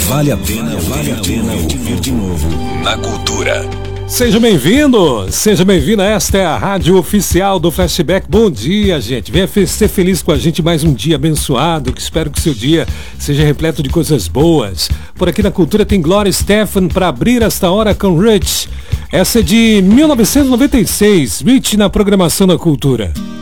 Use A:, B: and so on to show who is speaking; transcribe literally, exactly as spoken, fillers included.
A: vale a pena, vale a pena ouvir de novo na Cultura.
B: Seja bem-vindo, seja bem-vindo. Esta é a rádio oficial do Flashback. Bom dia, gente. Venha ser feliz com a gente mais um dia abençoado. Que espero que seu dia seja repleto de coisas boas. Por aqui na Cultura tem Gloria Estefan para abrir esta hora com Rich. Essa é de mil novecentos e noventa e seis. Rich na programação da Cultura.